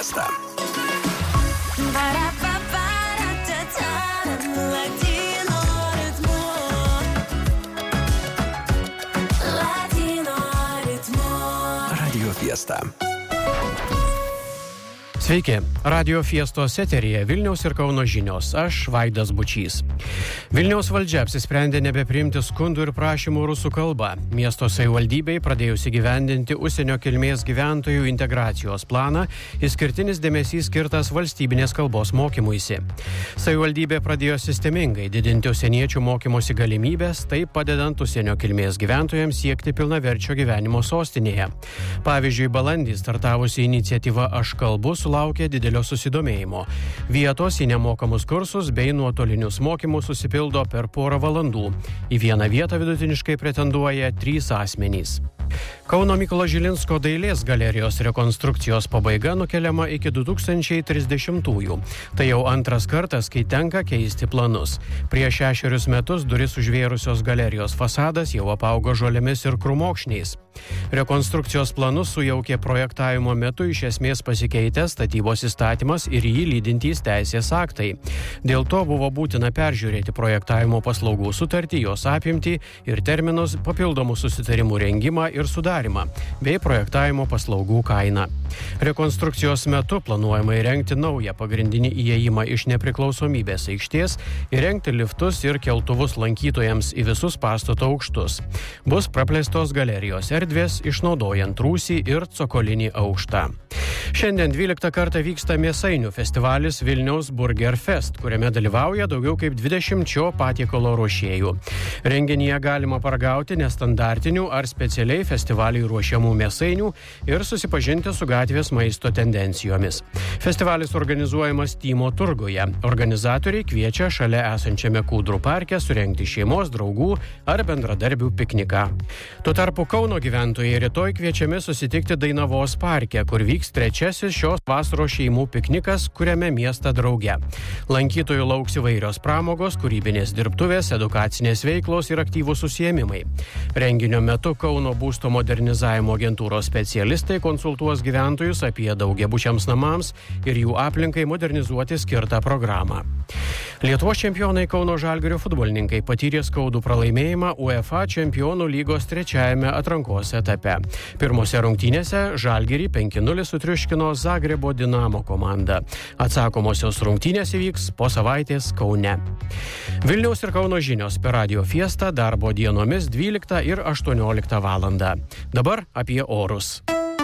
Fiesta. Radio Fiesta. Sveiki, Radio Fiestos eteryje Vilniaus ir Kauno žinios, aš Vaidas Bučys. Vilniaus valdžia apsisprendė nebepriimti skundų ir prašymų rusų kalba. Miesto savivaldybei pradėjus įgyvendinti užsienio kilmės gyventojų integracijos planą, išskirtinis dėmesys skirtas valstybinės kalbos mokymuisi. Savivaldybė pradėjo sistemingai didinti užsieniečių mokymosi galimybės, taip padedant užsienio kilmės gyventojams siekti pilnaverčio gyvenimo sostinėje. Pavyzdžiui, balandį startavusi iniciatyva Aš kalbu sulaukė didelio susidomėjimo. Vietos į nemokamus kursus bei nuotolinius mokymus susipildo per porą valandų. Į vieną vietą vidutiniškai pretenduoja 3 asmenys. Kauno Mykolo Žilinsko dailės galerijos rekonstrukcijos pabaiga nukeliama iki 2030-ųjų. Tai jau antras kartas, kai tenka keisti planus. Prieš 6 metus duris užvėrusios galerijos fasadas jau apaugo žolėmis ir krūmokšniais. Rekonstrukcijos planus sujaukė projektavimo metu iš esmės pasikeitęs statybos įstatymas ir jį lydintys teisės aktai. Dėl to buvo būtina peržiūrėti projektavimo paslaugų sutartį, jos apimtį ir terminus, papildomų susitarimų rengimą ir sudarimą, bei projektavimo paslaugų kainą. Rekonstrukcijos metu planuojama įrengti naują pagrindinį įėjimą iš Nepriklausomybės aikštės, įrengti liftus ir keltuvus lankytojams į visus pastato aukštus. Bus praplėstos galerijos erdvės, išnaudojant rūsį ir cokolinį aukštą. Šiandien 12 kartą vyksta mėsainių festivalis Vilniaus Burger Fest, kuriame dalyvauja daugiau kaip 20 šio patiekalo ruošėjų. Renginyje galima paragauti nestandartinių ar specialiai festivaliai ruošiamų mėsainių ir susipažinti su gatvės maisto tendencijomis. Festivalis organizuojamas Tymo turguje. Organizatoriai kviečia šalia esančiame Kūdrų parke surengti šeimos, draugų ar bendradarbių pikniką. Tuo tarpu Kauno gyventojai rytoj kviečiami susitikti Dainavos parke, kur vyks trečiasis šios vasaros šeimų piknikas, kuriame miestą drauge. Lankytojų lauks įvairios pramogos, kūrybinės dirbtuvės, edukacinės veiklos ir aktyvūs užsiėmimai. Renginio metu Kauno būsto modernizavimo agentūros specialistai konsultuos gyventojus apie daugiabučiams namams ir jų aplinkai modernizuoti skirtą programą. Lietuvos čempionai Kauno Žalgirio futbolininkai patyrė skaudų pralaimėjimą UEFA čempionų lygos 3-ame atrankos etape. Pirmose rungtynėse Žalgirį 5-0 sutriuškino Zagrebo Dinamo komanda. Atsakomosios rungtynės įvyks po savaitės Kaune. Vilniaus ir Kauno žinios per Radio Fiestą darbo dienomis 12 ir 18 valandą. Dabar apie orus.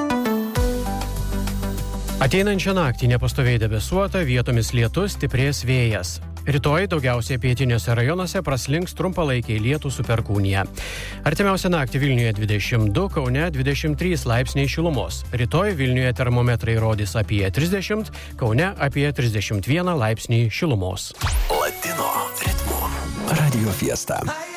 Ateinančią naktį nepastoviai debesuota, vietomis lietus, stiprės vėjas. Rytoj daugiausiai pietiniuose rajonuose praslinks trumpalaikiai lietūs su perkūnija. Artimiausią naktį Vilniuje 22, Kaune 23 laipsniai šilumos. Rytoj Vilniuje termometrai rodys apie 30, Kaune apie 31 laipsnį šilumos. Latino ritmu. Radio Fiesta.